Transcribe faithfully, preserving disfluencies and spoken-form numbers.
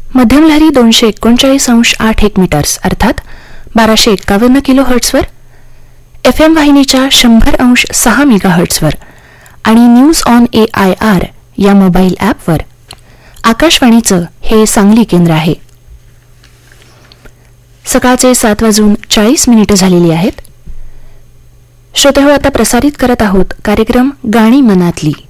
मध्यम लहरी दोनशे एकोणचाळीस अंश आठ एक मीटर्स अर्थात बाराशे एक्कावन्न किलो हर्ट्सवर, एफ एम वाहिनीच्या शंभर अंश सहा मेगा हर्ट्सवर आणि news on A I R या मोबाईल ॲपवर आकाशवाणीचं हे सांगली केंद्र आहे. सकाळचे सात वाजून चाळीस मिनिटं झालेली आहेत. श्रोते हो, आता प्रसारित करत आहोत कार्यक्रम गाणी मनातली.